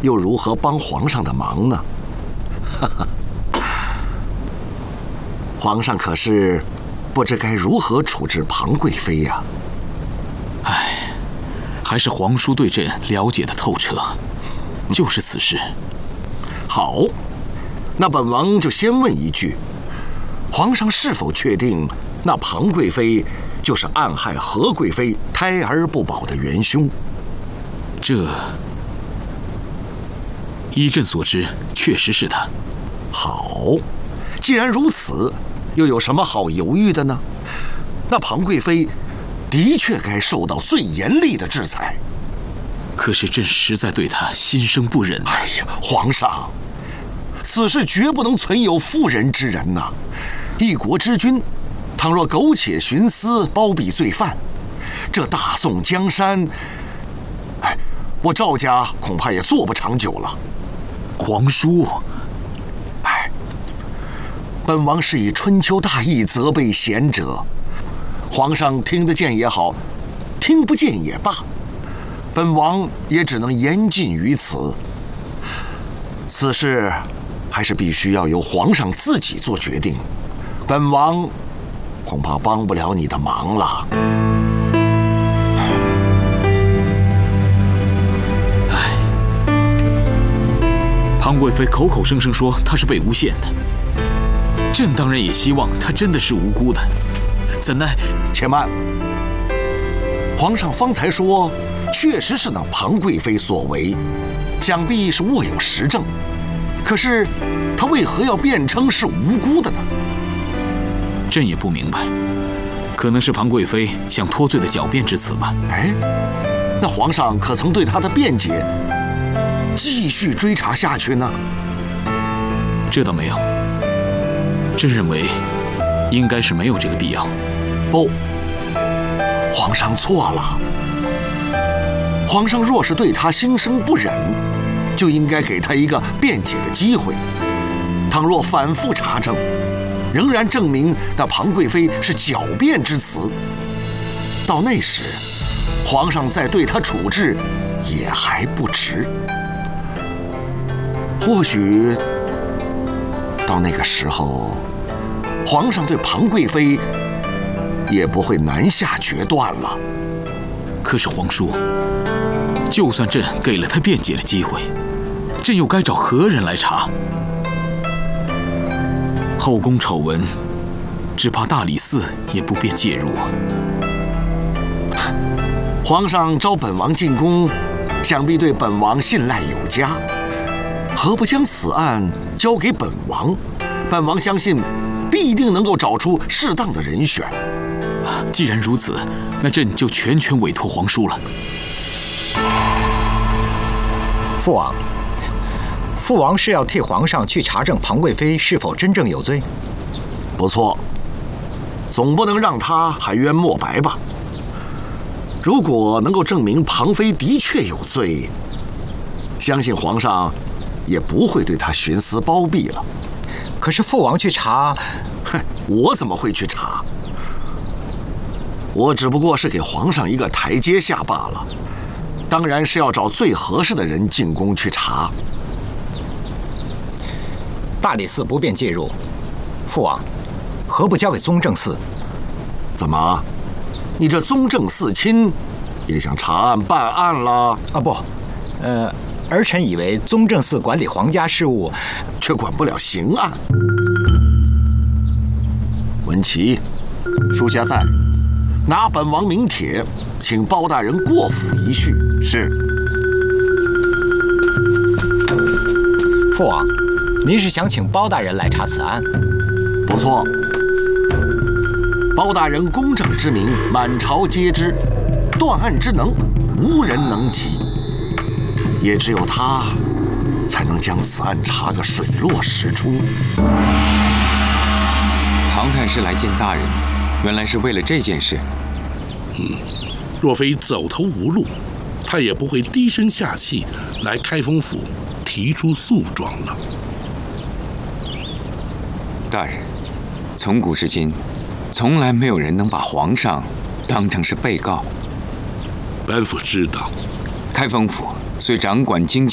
又如何帮皇上的忙呢？哈哈，皇上可是不知该如何处置庞贵妃呀。 唉，还是皇叔对朕了解的透彻。就是此事。 好，那本王就先问一句：皇上是否确定那庞贵妃就是暗害何贵妃胎儿不保的元凶？ 这，依朕所知，确实是他。 好，既然如此，又有什么好犹豫的呢？那庞贵妃的确该受到最严厉的制裁。 可是朕实在对他心生不忍。 哎呀，皇上，此事绝不能存有妇人之仁呐！一国之君，倘若苟且徇私，包庇罪犯，这大宋江山，我赵家恐怕也做不长久了。 皇叔， 本王是以春秋大义责备贤者，皇上听得见也好，听不见也罢，本王也只能言尽于此。此事还是必须要由皇上自己做决定，本王恐怕帮不了你的忙了。 庞贵妃口口声声说她是被诬陷的，朕当然也希望她真的是无辜的，怎奈…… 且慢，皇上方才说，确实是那庞贵妃所为，想必是握有实证。可是，她为何要辩称是无辜的呢？ 朕也不明白，可能是庞贵妃想脱罪的狡辩之词吧。 那皇上可曾对她的辩解继续追查下去呢？ 这倒没有。朕认为，应该是没有这个必要。 不，皇上错了。皇上若是对他心生不忍，就应该给他一个辩解的机会。倘若反复查证，仍然证明那庞贵妃是狡辩之词，到那时，皇上再对他处置也还不迟。或许到那个时候，皇上对庞贵妃也不会难下决断了。 可是皇叔，就算朕给了他辩解的机会，朕又该找何人来查？后宫丑闻，只怕大理寺也不便介入啊。 皇上召本王进宫，想必对本王信赖有加，何不将此案交给本王？本王相信，必定能够找出适当的人选。 既然如此，那朕就全权委托皇叔了。 父王，父王是要替皇上去查证庞贵妃是否真正有罪？ 不错，总不能让她含冤莫白吧？如果能够证明庞妃的确有罪，相信皇上也不会对她徇私包庇了。 可是父王去查， 我怎么会去查？我只不过是给皇上一个台阶下罢了，当然是要找最合适的人进宫去查。 大理寺不便介入，父王，何不交给宗正寺？ 怎么，你这宗正四卿也想查案办案了？ 啊不，儿臣以为宗正寺管理皇家事务， 却管不了刑案。文琪， 属下在。 拿本王名帖，请包大人过府一叙。 是。 父王，您是想请包大人来查此案？ 不错。包大人公正之名，满朝皆知，断案之能，无人能及。也只有他，才能将此案查个水落石出。 庞太师来见大人，原来是为了这件事。 若非走投无路，他也不会低声下气来开封府提出诉状了。 大人，从古至今，从来没有人能把皇上当成是被告。 本府知道， 开封府虽掌管经济